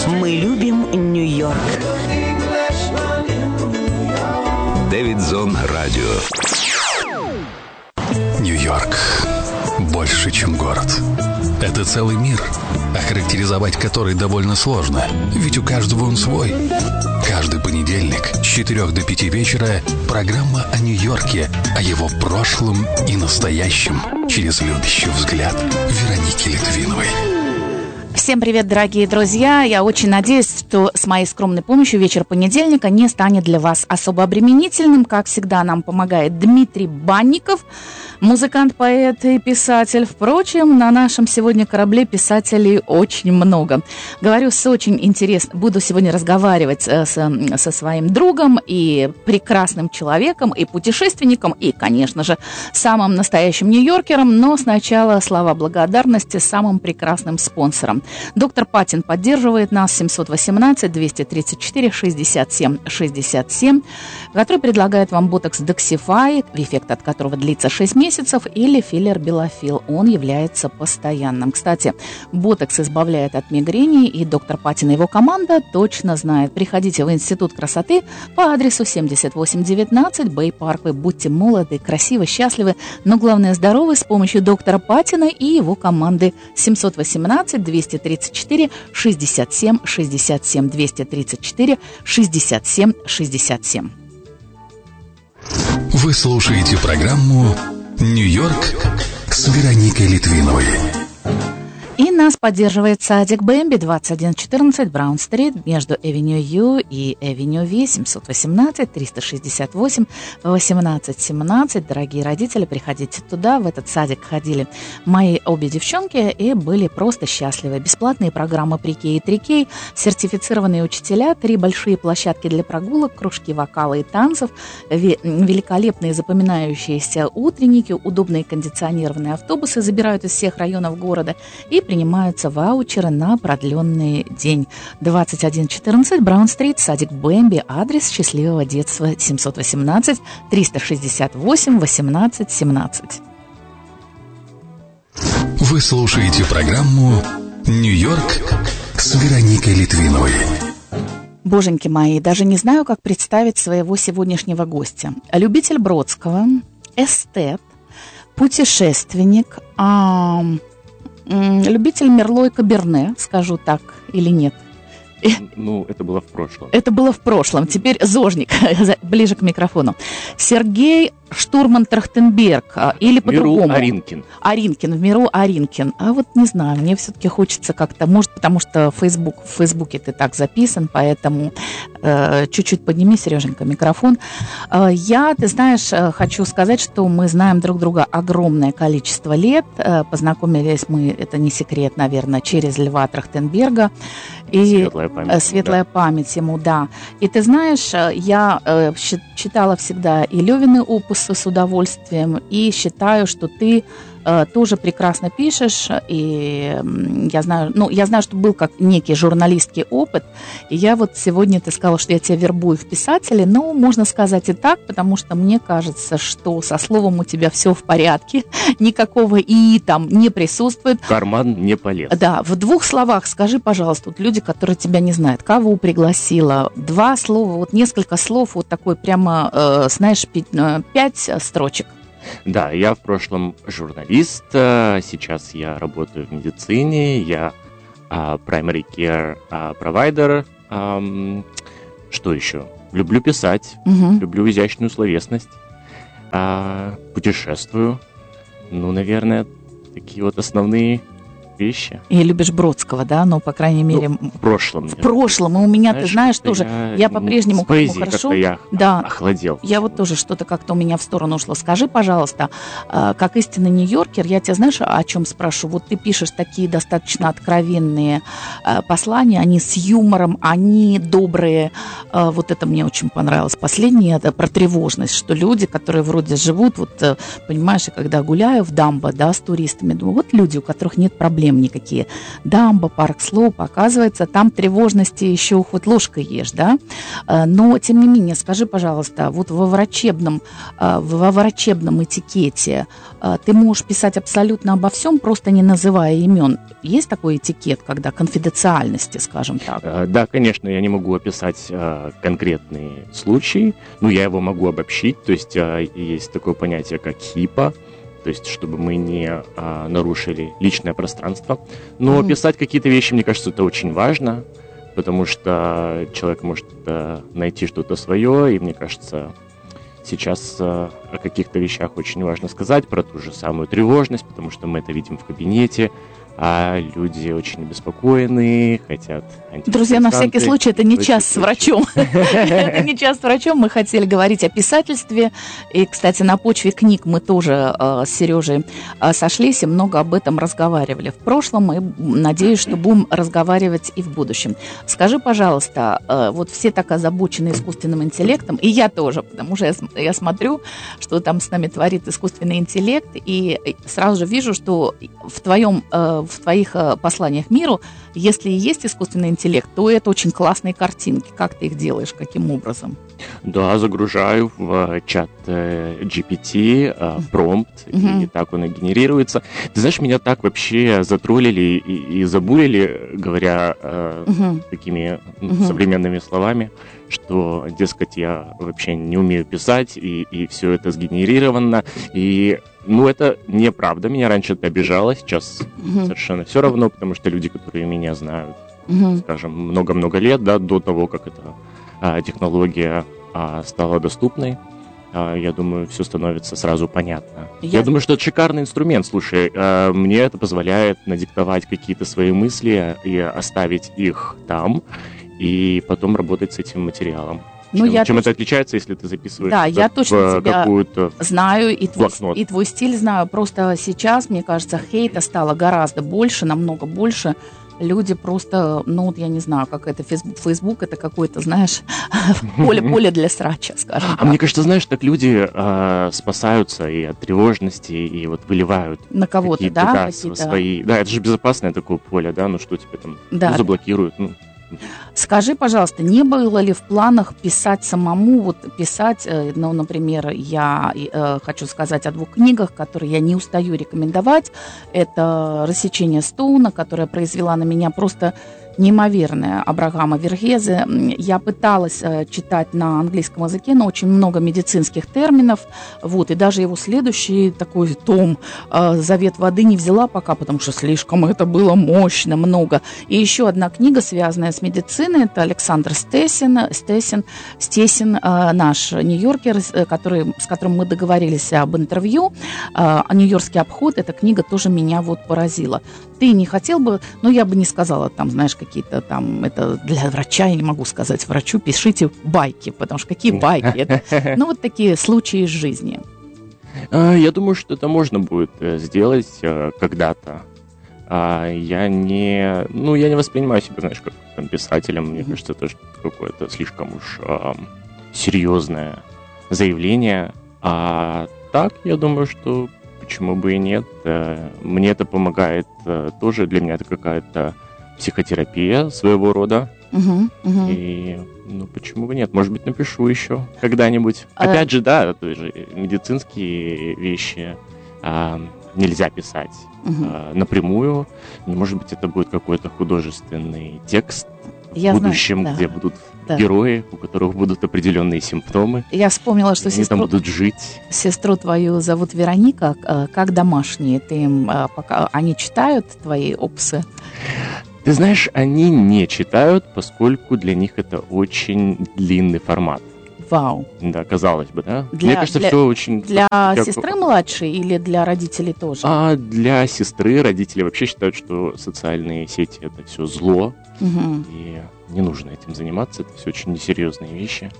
Мы любим Нью-Йорк. Дэвид Зон Радио. Нью-Йорк. Больше, чем город. Это целый мир, охарактеризовать который довольно сложно, ведь у каждого он свой. Каждый понедельник с 4 до 5 вечера программа о Нью-Йорке, о его прошлом и настоящем, через любящий взгляд Вероники Литвиновой. Всем привет, дорогие друзья! Я очень надеюсь, что с моей скромной помощью вечер понедельника не станет для вас особо обременительным. Как всегда, нам помогает Дмитрий Банников, музыкант, поэт и писатель. Впрочем, на нашем сегодня корабле писателей очень много. Говорю, буду сегодня разговаривать со своим другом и прекрасным человеком, и путешественником, и, конечно же, самым настоящим нью-йоркером. Но сначала слова благодарности самым прекрасным спонсорам. Доктор Патин поддерживает нас. 700-18-234-67-67, который предлагает вам ботокс Doxify, эффект от которого длится 6 месяцев, или филлер Белофил. Он является постоянным. Кстати, ботокс избавляет от мигрени, и доктор Патин и его команда точно знают. Приходите в Институт красоты по адресу 7819 Бэй-Парк. Будьте молоды, красивы, счастливы, но главное здоровы с помощью доктора Патина и его команды. 718-234-67-67, 234-67-67. Вы слушаете программу «Нью-Йорк» с Вероникой Литвиновой. И нас поддерживает садик Бэмби, 2114 Браун-стрит, между Эвеню Ю и Эвеню Ви, 718-368-1817. Дорогие родители, приходите туда. В этот садик ходили мои обе девчонки и были просто счастливы. Бесплатные программы «Прикей» и «Трикей», сертифицированные учителя, 3 большие площадки для прогулок, кружки вокала и танцев, великолепные запоминающиеся утренники, удобные кондиционированные автобусы забирают из всех районов города и принимаются ваучеры на продленный день. 2114 Браун-стрит, садик Бэмби, адрес счастливого детства 718-368-1817. Вы слушаете программу «Нью-Йорк» с Вероникой Литвиновой. Боженьки мои, даже не знаю, как представить своего сегодняшнего гостя. Любитель Бродского, эстет, путешественник, любитель Мерло и Каберне, скажу так или нет? Ну, это было в прошлом. Это было в прошлом. Теперь зожник, ближе к микрофону. Сергей Штурман-Трахтенберг, или по-другому. Миру Аринкин. Аринкин, в миру Аринкин. А вот не знаю, мне все-таки хочется как-то, может, потому что в Фейсбуке ты так записан, поэтому чуть-чуть подними, Сереженька, микрофон. Ты знаешь, хочу сказать, что мы знаем друг друга огромное количество лет. Познакомились мы, это не секрет, наверное, через Льва Трахтенберга. И светлая память ему, да. И ты знаешь, я читала всегда и Левины опусы с удовольствием, и считаю, что ты тоже прекрасно пишешь, и я знаю, что был как некий журналистский опыт, и я вот сегодня, ты сказала, что я тебя вербую в писатели, но можно сказать и так, потому что мне кажется, что со словом у тебя все в порядке, никакого «и» там не присутствует. В карман не полез. Да, в 2 словах скажи, пожалуйста, вот люди, которые тебя не знают, кого пригласила, 2 слова, вот несколько слов, вот такой прямо, знаешь, 5 строчек. Да, я в прошлом журналист, сейчас я работаю в медицине, я primary care provider. Что еще? Люблю писать, люблю изящную словесность, путешествую. Ну, наверное, такие вот основные вещи. И любишь Бродского, да? Ну, по крайней мере... в прошлом. В прошлом. И у меня, ты знаешь, тоже... Я по-прежнему... С поэзией хорошо. Я охладел. Я вот тоже что-то как-то у меня в сторону ушло. Скажи, пожалуйста, как истинный нью-йоркер, я тебя, знаешь, о чем спрошу? Вот ты пишешь такие достаточно откровенные послания, они с юмором, они добрые. Вот это мне очень понравилось. Последнее, это про тревожность, что люди, которые вроде живут, вот, понимаешь, я когда гуляю в Дамбо, да, с туристами, думаю, вот люди, у которых нет проблем проблем никакие. Дамба, парк Слоуп, оказывается, там тревожности еще хоть ложкой ешь, да? Но, тем не менее, скажи, пожалуйста, вот во врачебном этикете ты можешь писать абсолютно обо всем, просто не называя имен. Есть такой этикет, когда конфиденциальности, скажем так? Да, конечно, я не могу описать конкретный случай, но я его могу обобщить. То есть есть такое понятие, как HIPAA, то есть чтобы мы не нарушили личное пространство. Но писать какие-то вещи, мне кажется, это очень важно, потому что человек может найти что-то свое, и мне кажется, сейчас о каких-то вещах очень важно сказать, про ту же самую тревожность, потому что мы это видим в кабинете, а люди очень обеспокоены, хотят антидепрессанты. Друзья, на всякий случай, это не час с врачом. Это не час с врачом. Мы хотели говорить о писательстве. И, кстати, на почве книг мы тоже с Сережей сошлись и много об этом разговаривали в прошлом. И надеюсь, что будем разговаривать и в будущем. Скажи, пожалуйста, вот все так озабочены искусственным интеллектом, и я тоже, потому что я смотрю, что там с нами творит искусственный интеллект, и сразу же вижу, что в твоих посланиях миру, если и есть искусственный интеллект, то это очень классные картинки. Как ты их делаешь, каким образом? Да, загружаю в чат GPT промпт, и так он и генерируется. Ты знаешь, меня так вообще затроллили и забулили, говоря такими современными словами, что, дескать, я вообще не умею писать, и все это сгенерировано, и это неправда. Меня раньше это обижало, сейчас совершенно все равно, потому что люди, которые меня знают, скажем, много-много лет, да, до того, как эта технология стала доступной, я думаю, все становится сразу понятно. Я думаю, что это шикарный инструмент. Слушай, мне это позволяет надиктовать какие-то свои мысли и оставить их там, и потом работать с этим материалом. Чем это отличается, если ты записываешь я точно тебя какую-то знаю, и твой стиль знаю. Просто сейчас, мне кажется, хейта стало гораздо больше, намного больше. Люди просто, я не знаю, как это, Facebook это какое-то, знаешь, поле для срача, скажем так. А мне кажется, знаешь, так люди спасаются и от тревожности, и вот выливают на кого-то, какие-то свои... Да, это же безопасное такое поле, да, что тебе там заблокируют, Скажи, пожалуйста, не было ли в планах писать самому, например, я хочу сказать о 2 книгах, которые я не устаю рекомендовать. Это «Рассечение Стоуна», которая произвела на меня просто неимоверное, Абрахама Вергезе. Я пыталась читать на английском языке, но очень много медицинских терминов. И даже его следующий такой том «Завет воды» не взяла пока, потому что слишком это было мощно, много. И еще одна книга, связанная с медициной, это Александр Стесин, наш нью-йоркер, с которым мы договорились об интервью. «Нью-Йоркский обход». Эта книга тоже меня поразила. Ты не хотел бы, я бы не сказала, знаешь, какие-то это для врача, я не могу сказать врачу, пишите байки, потому что какие байки? Это, такие случаи из жизни. Я думаю, что это можно будет сделать когда-то. Я не воспринимаю себя, знаешь, как писателем. Мне кажется, это какое-то слишком уж серьезное заявление. А так, я думаю, что почему бы и нет. Мне это помогает тоже. Для меня это какая-то психотерапия своего рода. И, почему бы нет? Может быть, напишу еще когда-нибудь. Опять же, да, тоже медицинские вещи нельзя писать напрямую. Может быть, это будет какой-то художественный текст в будущем, где будут герои, у которых будут определенные симптомы. Я вспомнила, что они там будут жить. Сестру твою зовут Вероника. Как домашние? Они читают твои опусы? Ты знаешь, они не читают, поскольку для них это очень длинный формат. Вау. Да, казалось бы, да? Мне кажется, все очень... Для сестры младшей или для родителей тоже? Для сестры родители вообще считают, что социальные сети — это все зло, и не нужно этим заниматься, это все очень несерьезные вещи.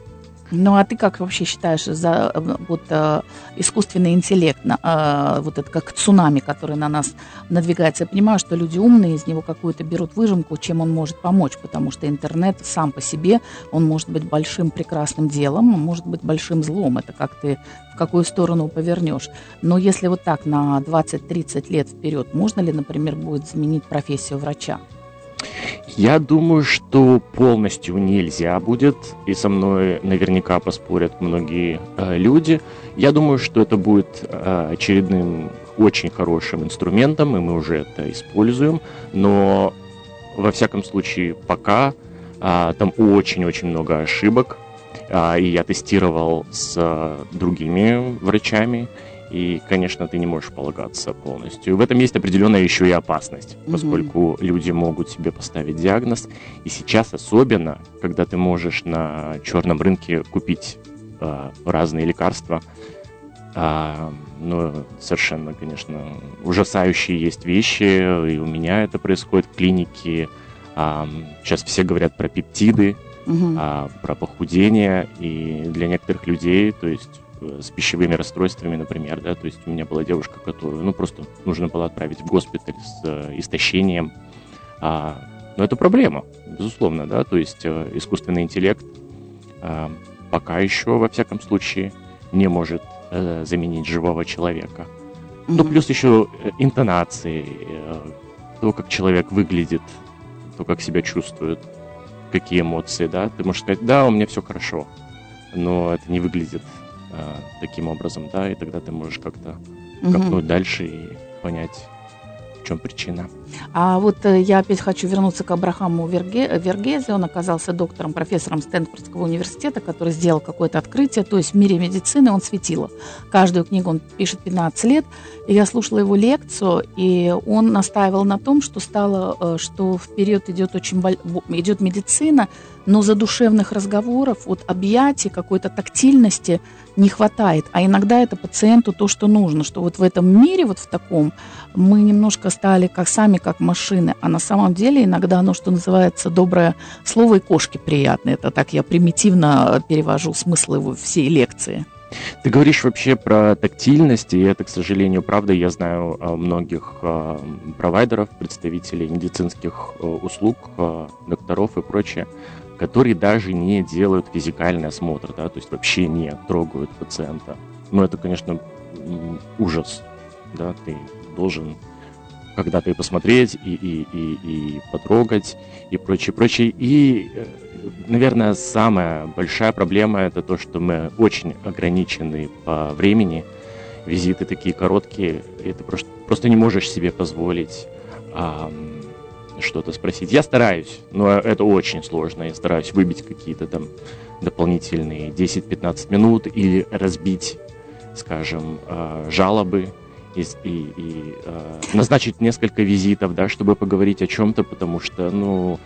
Ну, а ты как вообще считаешь, искусственный интеллект, вот это как цунами, который на нас надвигается? Я понимаю, что люди умные, из него какую-то берут выжимку, чем он может помочь, потому что интернет сам по себе, он может быть большим прекрасным делом, он может быть большим злом. Это как ты в какую сторону повернешь. Но если вот так на 20-30 лет вперед, можно ли, например, будет заменить профессию врача? Я думаю, что полностью нельзя будет, и со мной наверняка поспорят многие люди. Я думаю, что это будет очередным очень хорошим инструментом, и мы уже это используем, но во всяком случае пока там очень-очень много ошибок, и я тестировал с другими врачами, и, конечно, ты не можешь полагаться полностью. В этом есть определенная еще и опасность, поскольку люди могут себе поставить диагноз. И сейчас особенно, когда ты можешь на черном рынке купить разные лекарства, совершенно, конечно, ужасающие есть вещи, и у меня это происходит в клинике. Сейчас все говорят про пептиды, про похудение, и для некоторых людей, то есть с пищевыми расстройствами, например, да, то есть у меня была девушка, которую, просто нужно было отправить в госпиталь с истощением, но это проблема, безусловно, да, то есть искусственный интеллект пока еще, во всяком случае, не может заменить живого человека. Ну, плюс еще интонации, то, как человек выглядит, то, как себя чувствует, какие эмоции, да, ты можешь сказать, да, у меня все хорошо, но это не выглядит таким образом, да, и тогда ты можешь как-то копнуть дальше и понять, в чем причина. А вот я опять хочу вернуться к Абрахаму Вергезе. Он оказался доктором, профессором Стэнфордского университета, который сделал какое-то открытие. То есть в мире медицины он светило. Каждую книгу он пишет 15 лет. И я слушала его лекцию, и он настаивал на том, что вперед идет медицина, но задушевных разговоров, объятий, какой-то тактильности не хватает. А иногда это пациенту то, что нужно, что вот в этом мире, вот в таком, мы немножко стали как машины, а на самом деле иногда оно, что называется, доброе слово и кошке приятно. Это так я примитивно перевожу смысл его всей лекции. Ты говоришь вообще про тактильность, и это, к сожалению, правда. Я знаю многих провайдеров, представителей медицинских услуг, докторов и прочее, которые даже не делают физикальный осмотр, да, то есть вообще не трогают пациента. Но это, конечно, ужас, да, ты должен когда-то и посмотреть, и потрогать, и прочее. И, наверное, самая большая проблема – это то, что мы очень ограничены по времени. Визиты такие короткие, и ты просто не можешь себе позволить что-то спросить. Я стараюсь, но это очень сложно. Я стараюсь выбить какие-то там дополнительные 10-15 минут или разбить, скажем, жалобы, и назначить несколько визитов, да, чтобы поговорить о чем-то, потому что,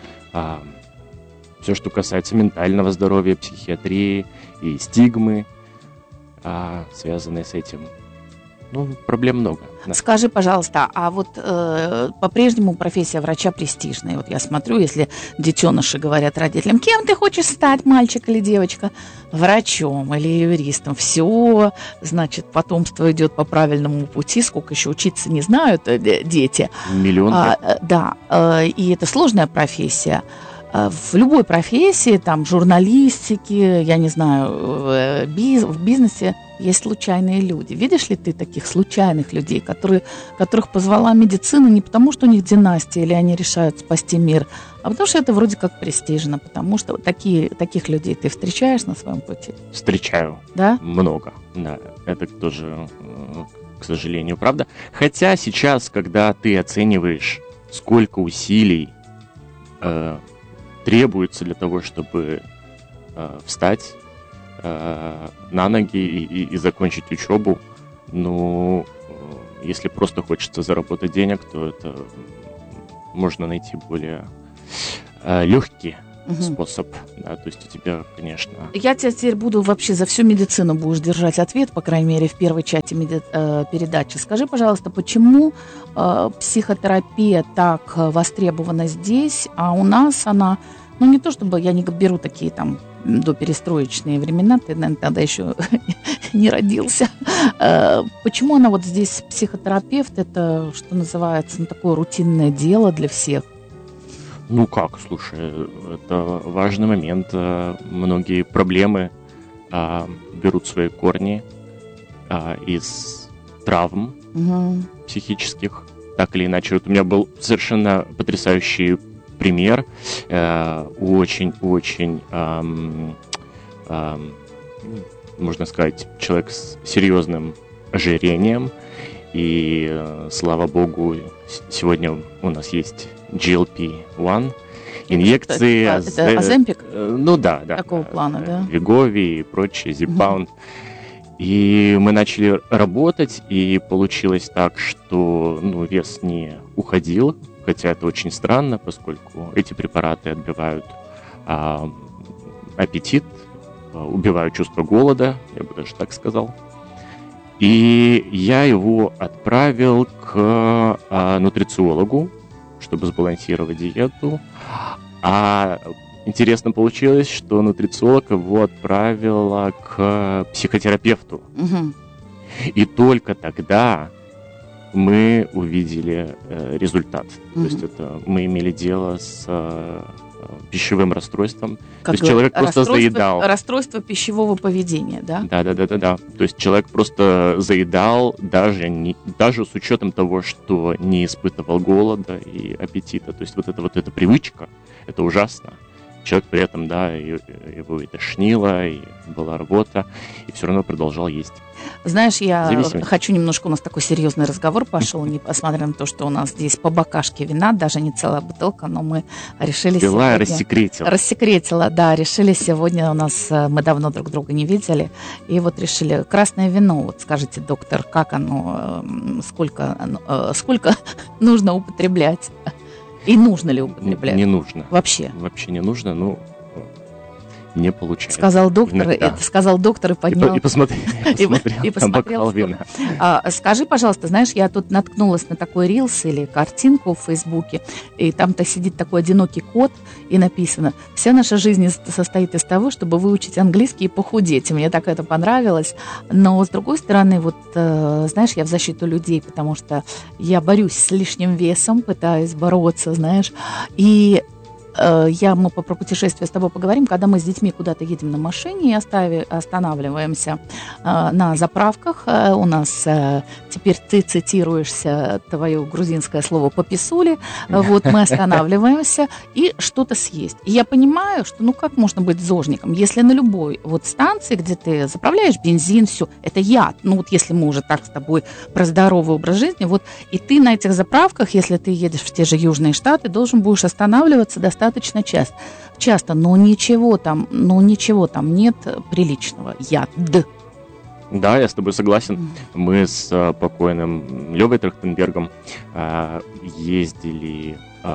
все, что касается ментального здоровья, психиатрии и стигмы, связанные с этим, проблем много. Да. Скажи, пожалуйста, а вот по-прежнему профессия врача престижная? Вот я смотрю, если детеныши говорят родителям, кем ты хочешь стать, мальчик или девочка? Врачом или юристом. Все, значит, потомство идет по правильному пути. Сколько еще учиться не знают дети. Миллион. Да, и это сложная профессия. В любой профессии, там, журналистике, я не знаю, в бизнесе есть случайные люди. Видишь ли ты таких случайных людей, которых позвала медицина не потому, что у них династия или они решают спасти мир, а потому что это вроде как престижно, потому что таких людей ты встречаешь на своем пути? Встречаю. Да? Много. Да, это тоже, к сожалению, правда. Хотя сейчас, когда ты оцениваешь, сколько усилий требуется для того, чтобы встать на ноги и закончить учебу, если просто хочется заработать денег, то это можно найти более легкий способ. Да, то есть у тебя, конечно... Я тебя теперь буду вообще за всю медицину будешь держать ответ, по крайней мере, в первой части передачи. Скажи, пожалуйста, почему психотерапия так востребована здесь, а у нас она Ну, не то чтобы я не беру такие там доперестроечные времена, ты, наверное, тогда еще не родился. Почему она вот здесь психотерапевт? Это, что называется, такое рутинное дело для всех? Ну как, слушай, это важный момент. Многие проблемы берут свои корни из травм психических, так или иначе. Вот у меня был совершенно потрясающий пример. Очень-очень, можно сказать, человек с серьезным ожирением. И, слава богу, сегодня у нас есть GLP-1 инъекции. Это Оземпик? Ну да. Такого плана, да? Вегови и прочее, Zepbound. И мы начали работать, и получилось так, что вес не уходил, хотя это очень странно, поскольку эти препараты отбивают аппетит, убивают чувство голода, я бы даже так сказал. И я его отправил к нутрициологу, чтобы сбалансировать диету. А интересно получилось, что нутрициолог его отправила к психотерапевту. И только тогда мы увидели результат. То есть это мы имели дело с пищевым расстройством. То есть человек просто заедал. Расстройство пищевого поведения, да? Да. То есть человек просто заедал, даже с учетом того, что не испытывал голода и аппетита. То есть вот эта привычка, это ужасно. Человек при этом, его и тошнило, и была работа, и все равно продолжал есть. Знаешь, я хочу немножко, у нас такой серьезный разговор пошел, несмотря на то, что у нас здесь по бокашке вина, даже не целая бутылка, но мы решили сегодня... Рассекретила, да, решили сегодня у нас, мы давно друг друга не видели, и вот решили, красное вино, вот скажите, доктор, как оно, сколько нужно употреблять? И нужно ли употреблять? Не нужно. Вообще не нужно, не получается. Сказал доктор и поднял. И посмотрел бокал вина. Скажи, пожалуйста, знаешь, я тут наткнулась на такой рилс или картинку в Фейсбуке, и там-то сидит такой одинокий кот, и написано: «Вся наша жизнь состоит из того, чтобы выучить английский и похудеть». И мне так это понравилось. Но, с другой стороны, вот, знаешь, я в защиту людей, потому что я борюсь с лишним весом, пытаюсь бороться, знаешь, и мы про путешествие с тобой поговорим, когда мы с детьми куда-то едем на машине и останавливаемся на заправках. У нас теперь ты цитируешься твое грузинское слово «пописули». Вот мы останавливаемся и что-то съесть. И я понимаю, что как можно быть зожником, если на любой станции, где ты заправляешь бензин, все, это яд. Если мы уже так с тобой про здоровый образ жизни, и ты на этих заправках, если ты едешь в те же Южные Штаты, должен будешь останавливаться достаточно часто, но ничего там нет приличного. Яд. Да, я с тобой согласен. Мы с покойным Левой Трахтенбергом ездили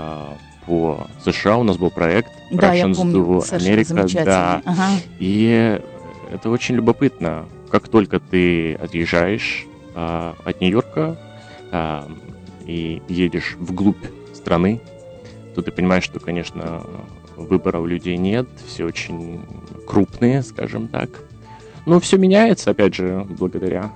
по США. У нас был проект Russians Do America. Да. Ага. И это очень любопытно. Как только ты отъезжаешь от Нью-Йорка и едешь вглубь страны, то ты понимаешь, что, конечно, выбора у людей нет, все очень крупные, скажем так. Но все меняется, опять же, благодаря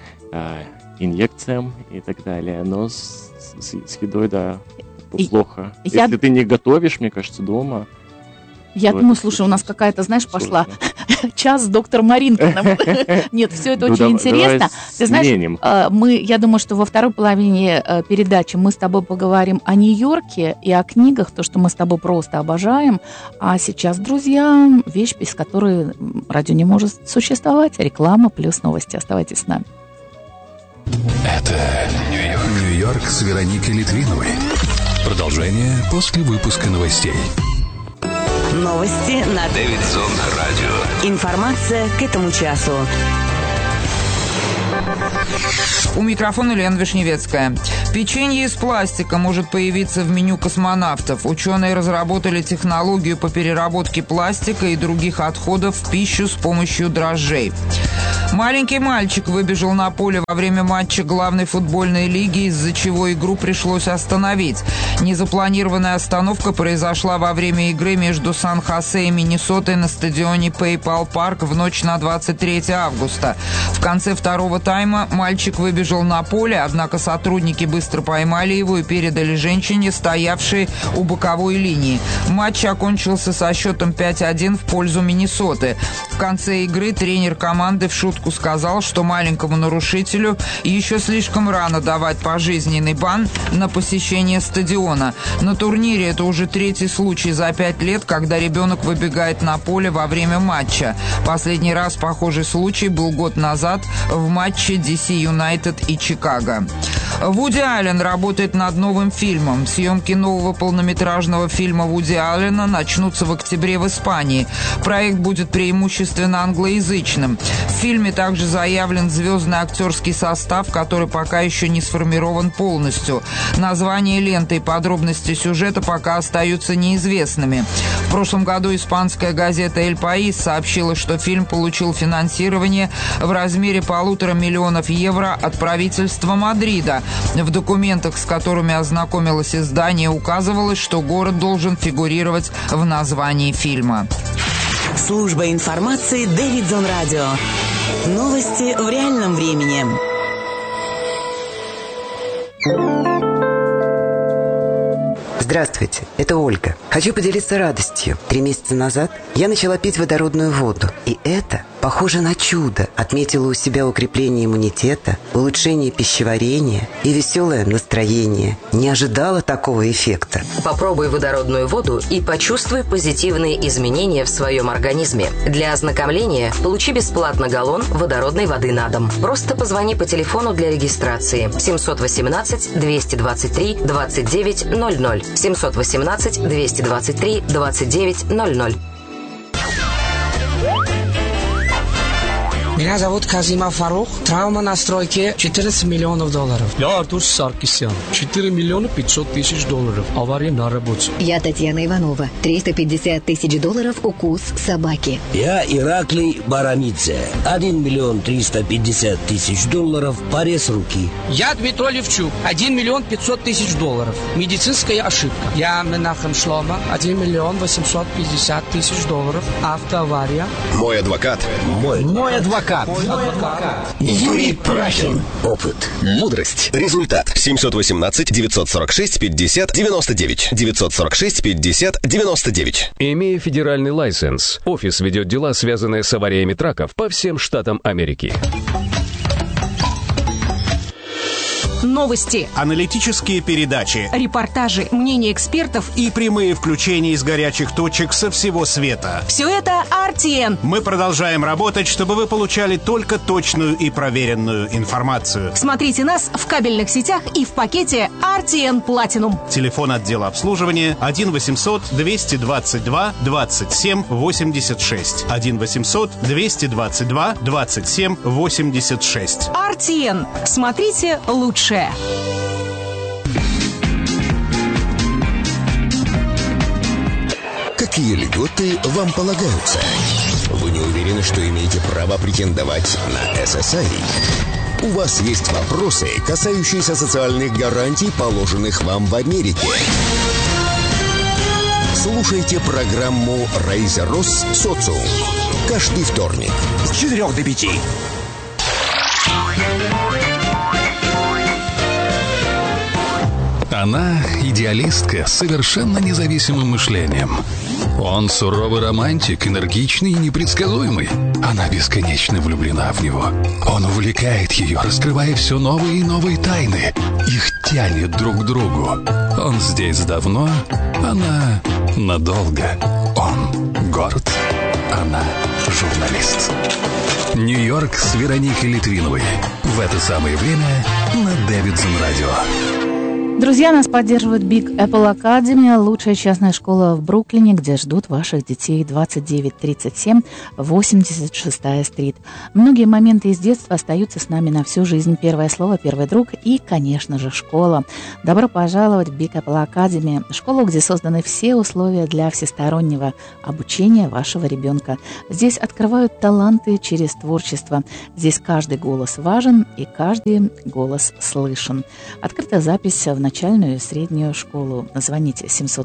инъекциям и так далее. Но с едой, да, плохо. Если ты не готовишь, мне кажется, дома... Я думаю, слушай, у нас какая-то, знаешь, пошла час с доктором Маринкиным. Нет, все это очень интересно. Ты знаешь, я думаю, что во второй половине передачи мы с тобой поговорим о Нью-Йорке и о книгах, то, что мы с тобой просто обожаем. А сейчас, друзья, вещь, без которой радио не может существовать. Реклама плюс новости. Оставайтесь с нами. Это Нью-Йорк с Вероникой Литвиновой. Продолжение после выпуска новостей. Новости на Дэвид Зон Радио. Информация к этому часу. У микрофона Лена Вишневецкая. Печенье из пластика может появиться в меню космонавтов. Ученые разработали технологию по переработке пластика и других отходов в пищу с помощью дрожжей. Маленький мальчик выбежал на поле во время матча главной футбольной лиги, из-за чего игру пришлось остановить. Незапланированная остановка произошла во время игры между Сан-Хосе и Миннесотой на стадионе PayPal Park в ночь на 23 августа. В конце второго тайма мальчик выбежал на поле, однако сотрудники быстро поймали его и передали женщине, стоявшей у боковой линии. Матч окончился со счетом 5-1 в пользу Миннесоты. В конце игры тренер команды в шутку сказал, что маленькому нарушителю еще слишком рано давать пожизненный бан на посещение стадиона. На турнире это уже третий случай за 5 лет, когда ребенок выбегает на поле во время матча. Последний раз похожий случай был год назад в матче DC Юнайтед и Чикаго. Вуди Аллен работает над новым фильмом. Съемки нового полнометражного фильма Вуди Аллена начнутся в октябре в Испании. Проект будет преимущественно англоязычным. В фильме также заявлен звездный актерский состав, который пока еще не сформирован полностью. Название ленты и подробности сюжета пока остаются неизвестными. В прошлом году испанская газета «Эль Паис» сообщила, что фильм получил финансирование в размере 1,5 миллиона евро от правительства Мадрида. В документах, с которыми ознакомилось издание, указывалось, что город должен фигурировать в названии фильма. Служба информации Дэвидсон Радио. Новости в реальном времени. Здравствуйте, это Ольга. Хочу поделиться радостью. 3 месяца назад я начала пить водородную воду. И это похоже на чудо. Отметила у себя укрепление иммунитета, улучшение пищеварения и веселое настроение. Не ожидала такого эффекта. Попробуй водородную воду и почувствуй позитивные изменения в своем организме. Для ознакомления получи бесплатно галлон водородной воды на дом. Просто позвони по телефону для регистрации 718 223 29 00. 718 223 29 00. Меня зовут Казима Фарух. Травма на стройке $14 миллионов. Я Артур Саркисян. 4 миллиона 500 тысяч долларов. Авария на работе. Я Татьяна Иванова. $350 тысяч укус собаки. Я Ираклий Барамидзе. 1 миллион 350 тысяч долларов. Порез руки. Я Дмитрий Левчук. 1 миллион 500 тысяч долларов. Медицинская ошибка. Я Менахем Шлома. 1 миллион 850 тысяч долларов. Автоавария. Мой адвокат. Мой адвокат. Юрий Прахин. Опыт. Мудрость. Результат. 718 946 50 99. 946 50 99. Имея федеральный лайсенс, офис ведет дела, связанные с авариями траков по всем штатам Америки. Новости, аналитические передачи, репортажи, мнения экспертов и прямые включения из горячих точек со всего света. Все это RTN. Мы продолжаем работать, чтобы вы получали только точную и проверенную информацию. Смотрите нас в кабельных сетях и в пакете RTN Platinum. Телефон отдела обслуживания 1 800 222 27 86. 1 800 222 27 86. RTN. Смотрите лучше. Какие льготы вам полагаются? Вы не уверены, что имеете право претендовать на SSI? У вас есть вопросы, касающиеся социальных гарантий, положенных вам в Америке? Слушайте программу «Райзер Рос. Социум» каждый вторник с 4 до 5. Она идеалистка с совершенно независимым мышлением. Он суровый романтик, энергичный и непредсказуемый. Она бесконечно влюблена в него. Он увлекает ее, раскрывая все новые и новые тайны. Их тянет друг к другу. Он здесь давно, она надолго. Он горд, она журналист. Нью-Йорк с Вероникой Литвиновой. В это самое время на Дэвидсон Радио. Друзья, нас поддерживает Big Apple Academy, лучшая частная школа в Бруклине, где ждут ваших детей. 2937 86-я стрит. Многие моменты из детства остаются с нами на всю жизнь. Первое слово, первый друг и, конечно же, школа. Добро пожаловать в Big Apple Academy, школу, где созданы все условия для всестороннего обучения вашего ребенка. Здесь открывают таланты через творчество. Здесь каждый голос важен и каждый голос слышен. Открыта запись в начальную и среднюю школу. Звоните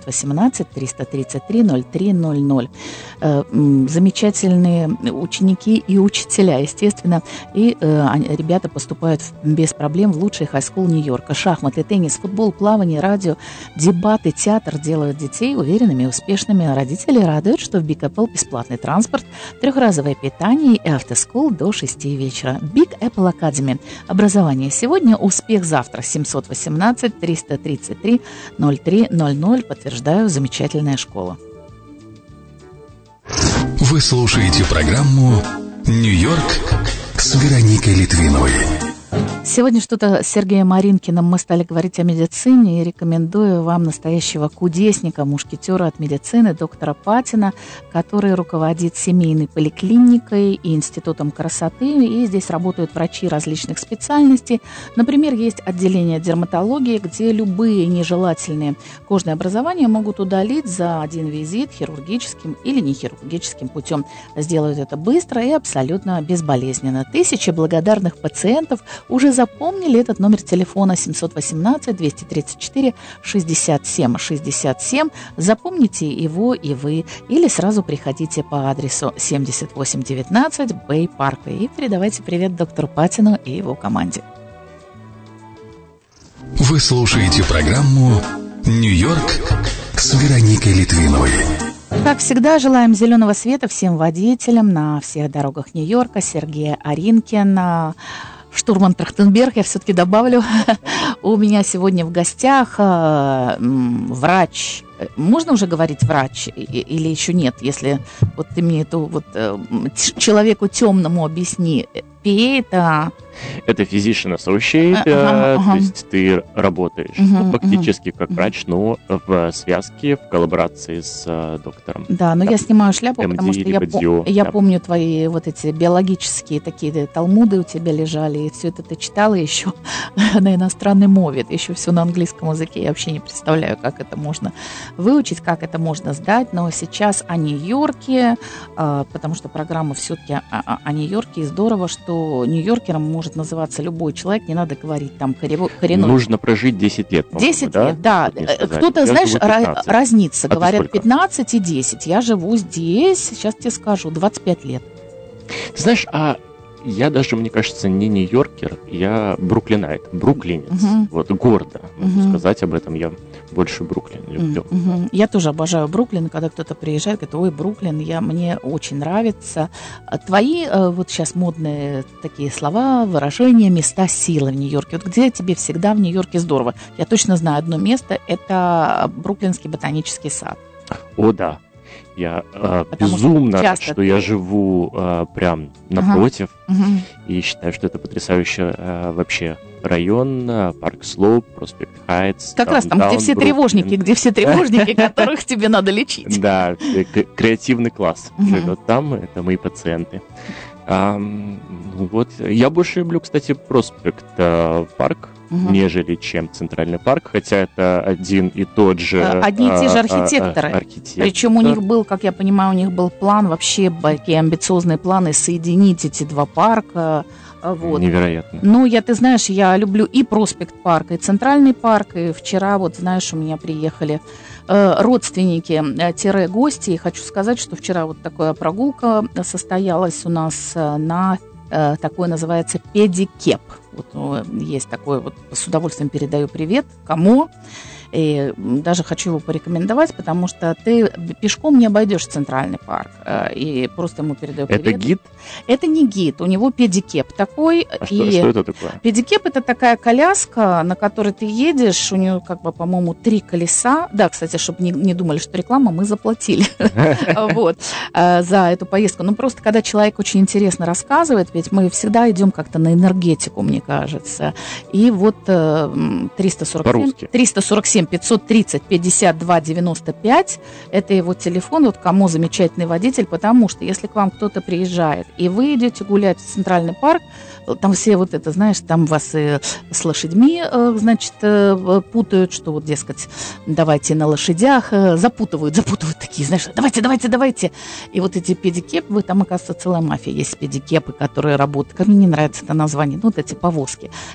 718-333-0300. Замечательные ученики и учителя, естественно. И ребята поступают без проблем в лучший хай-скул Нью-Йорка. Шахматы, теннис, футбол, плавание, радио, дебаты, театр делают детей уверенными и успешными. Родители радуют, что в Big Apple бесплатный транспорт, трехразовое питание и автоскул до 6 вечера. Big Apple Academy. Образование сегодня, успех завтра. 718-333-0300. Подтверждаю, замечательная школа. Вы слушаете программу «Нью-Йорк» с Вероникой Литвиновой. Сегодня что-то с Сергеем Аринкиным мы стали говорить о медицине, и рекомендую вам настоящего кудесника, мушкетера от медицины, доктора Патина, который руководит семейной поликлиникой и институтом красоты, и здесь работают врачи различных специальностей. Например, есть отделение дерматологии, где любые нежелательные кожные образования могут удалить за один визит хирургическим или нехирургическим путем. Сделают это быстро и абсолютно безболезненно. Тысячи благодарных пациентов уже запомнили этот номер телефона 718-234-67-67. Запомните его и вы. Или сразу приходите по адресу 7819 Бэй Парквей и передавайте привет доктору Патину и его команде. Вы слушаете программу «Нью-Йорк» с Вероникой Литвиновой. Как всегда, желаем зеленого света всем водителям на всех дорогах Нью-Йорка. Сергей Аринкин, штурман Трахтенберг, я все-таки добавлю. У меня сегодня в гостях врач. Можно уже говорить врач или еще нет? Если вот ты мне эту вот человеку темному объясни. PA это physician associate, то есть ты работаешь фактически как врач, но в связке, в коллаборации с доктором. Да, но я снимаю шляпу, потому что я помню твои вот эти биологические такие талмуды у тебя лежали, и все это ты читала еще на иностранной мове, еще все на английском языке. Я вообще не представляю, как это можно выучить, как это можно сдать, но сейчас о Нью-Йорке, потому что программа все-таки о Нью-Йорке, и здорово, что нью-йоркером может называться любой человек, не надо говорить там коренной. Нужно прожить 10 лет, 10 лет, да. Кто-то, знаешь, разнится, говорят 15 и 10. Я живу здесь, сейчас тебе скажу, 25 лет. Ты знаешь, я даже, мне кажется, не нью-йоркер, я бруклинайт, бруклинец. Вот гордо могу сказать об этом, я больше Бруклин люблю. Я тоже обожаю Бруклин, когда кто-то приезжает, говорит, ой, Бруклин, мне очень нравится. Твои вот сейчас модные такие слова, выражения, места силы в Нью-Йорке. Вот где тебе всегда в Нью-Йорке здорово? Я точно знаю одно место, это Бруклинский ботанический сад. О, да. Я безумно рад, что я живу прям напротив, и считаю, что это потрясающий вообще район, Парк Слоуп, Проспект Хайтс. Как раз там, где все тревожники, которых тебе надо лечить. Да, креативный класс живет там, это мои пациенты. Вот. Я больше люблю, кстати, Проспект Парк, нежели чем Центральный парк, хотя это один и тот же одни и те же архитекторы. Причем у них был, как я понимаю, у них был план, вообще такие амбициозные планы соединить эти два парка. Вот. Невероятно. Ну, ты знаешь, я люблю и Проспект парк, и Центральный парк, и вчера, вот знаешь, у меня приехали родственники-гости, и хочу сказать, что вчера вот такая прогулка состоялась у нас на такое называется педикеп. Вот есть такое, вот с удовольствием передаю привет. Кому? И даже хочу его порекомендовать, потому что ты пешком не обойдешь Центральный парк. И просто ему передаю привет. Это гид? Это не гид, у него педикеп такой. А что это такое? Педикеп — это такая коляска, на которой ты едешь, у нее, как бы, по-моему, 3 колеса. Да, кстати, чтобы не думали, что реклама, мы заплатили за эту поездку. Ну, просто когда человек очень интересно рассказывает, ведь мы всегда идем как-то на энергетику, мне кажется. И вот 347 530 52 95 — это его телефон, вот кому замечательный водитель, потому что если к вам кто-то приезжает, и вы идете гулять в Центральный парк, там все вот это, знаешь, там вас и с лошадьми, значит, путают, что вот, дескать, давайте на лошадях, запутывают такие, знаешь, давайте. И вот эти педикепы, там, оказывается, целая мафия есть педикепы, которые работают. Как мне не нравится это название, ну, вот эти повозки.